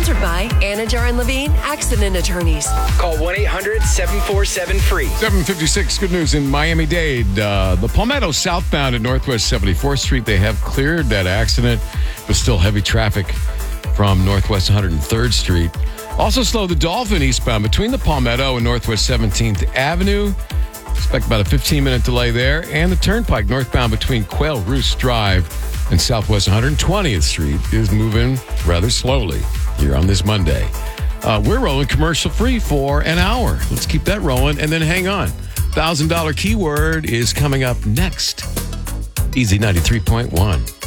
Sponsored by Anajar and Levine Accident Attorneys. Call 1-800-747-FREE. 7:56, good news in Miami-Dade. The Palmetto southbound at Northwest 74th Street, they have cleared that accident, but still heavy traffic from Northwest 103rd Street. Also slow the Dolphin eastbound between the Palmetto and Northwest 17th Avenue. Expect about a 15-minute delay there. And the Turnpike northbound between Quail Roost Drive and Southwest 120th Street is moving rather slowly here on this Monday. We're rolling commercial-free for an hour. Let's keep that rolling and then hang on. $1,000 keyword is coming up next. Easy 93.1.